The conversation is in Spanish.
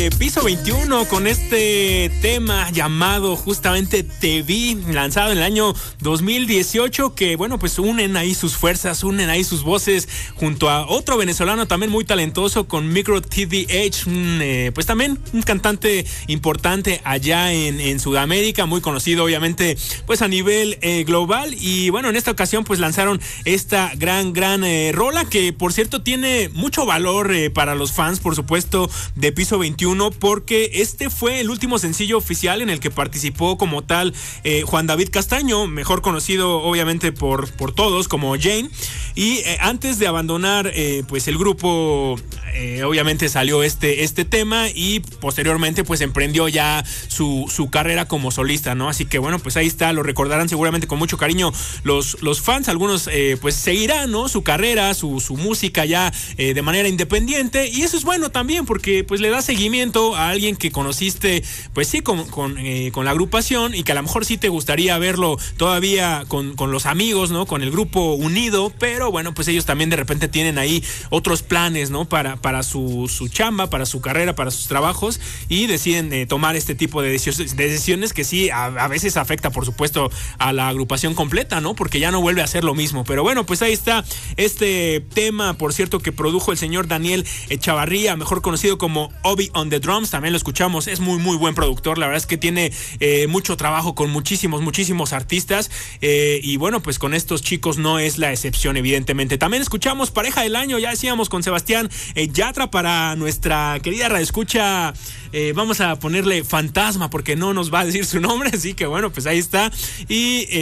Piso 21 con este tema llamado justamente Te Vi, lanzado en el año 2018, que bueno, pues unen ahí sus fuerzas, unen ahí sus voces junto a otro venezolano también muy talentoso con Micro TDH, pues también un cantante importante allá en Sudamérica, muy conocido obviamente pues a nivel global. Y bueno, en esta ocasión pues lanzaron esta gran rola que por cierto tiene mucho valor para los fans, por supuesto, de Piso 21, porque este fue el último sencillo oficial en el que participó como tal Juan David Castaño, mejor conocido obviamente por todos como Jane. Y antes de abandonar pues el grupo, obviamente salió este tema y posteriormente pues emprendió ya su carrera como solista, ¿no? Así que bueno, pues ahí está, lo recordarán seguramente con mucho cariño los fans. Algunos pues seguirán, ¿no?, su carrera, su música ya de manera independiente, y eso es bueno también porque pues le da seguimiento a alguien que conociste pues sí con la agrupación y que a lo mejor sí te gustaría verlo todavía con los amigos, ¿no?, con el grupo unido, pero bueno, pues ellos también de repente tienen ahí otros planes, ¿no?, para su chamba, para su carrera, para sus trabajos, y deciden tomar este tipo de decisiones que sí a veces afecta por supuesto a la agrupación completa, ¿no?, porque ya no vuelve a ser lo mismo. Pero bueno, pues ahí está este tema, por cierto, que produjo el señor Daniel Echavarría, mejor conocido como Obi on the Drums. También lo escuchamos, es muy buen productor, la verdad es que tiene mucho trabajo con muchísimos artistas, y bueno, pues con estos chicos no es la excepción, evidentemente. También escuchamos Pareja del Año, ya decíamos, con Sebastián Yatra. Para nuestra querida radioescucha, vamos a ponerle Fantasma porque no nos va a decir su nombre, así que bueno, pues ahí está. Y